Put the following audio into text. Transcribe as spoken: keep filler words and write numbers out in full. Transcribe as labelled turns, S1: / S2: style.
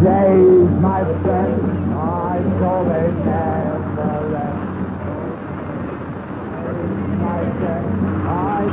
S1: days, my friend, I know they never end. My friend.